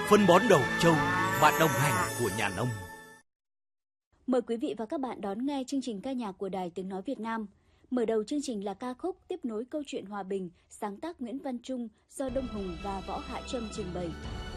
phân bón đầu trâu, bạn đồng hành của nhà nông. Mời quý vị và các bạn đón nghe chương trình ca nhạc của Đài Tiếng Nói Việt Nam. Mở đầu chương trình là ca khúc Tiếp nối câu chuyện hòa bình, sáng tác Nguyễn Văn Trung do Đông Hùng và Võ Hạ Trâm trình bày.